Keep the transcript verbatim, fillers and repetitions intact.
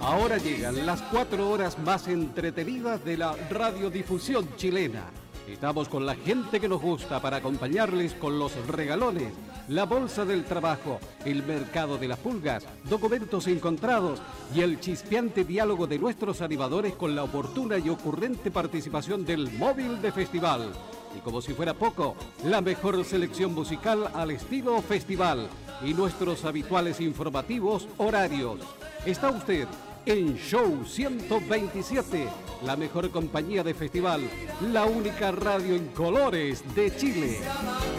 Ahora llegan las cuatro horas más entretenidas de la radiodifusión chilena. Estamos con la gente que nos gusta para acompañarles con los regalones, la bolsa del trabajo, el mercado de las pulgas, documentos encontrados y el chispeante diálogo de nuestros animadores con la oportuna y ocurrente participación del móvil de festival. Y como si fuera poco, la mejor selección musical al estilo festival y nuestros habituales informativos horarios. Está usted en Show ciento veintisiete, la mejor compañía de festival, la única radio en colores de Chile.